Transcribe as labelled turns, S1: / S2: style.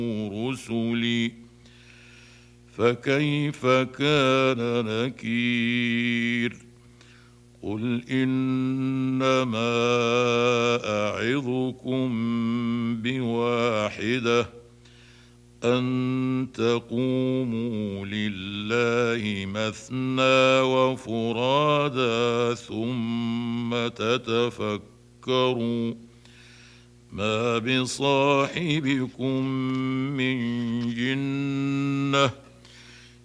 S1: رسلي فكيف كان نكير قل إنما أعظكم بواحدة أن تقوموا لله مثنى وفرادا ثم تتفكروا ما بصاحبكم من جنة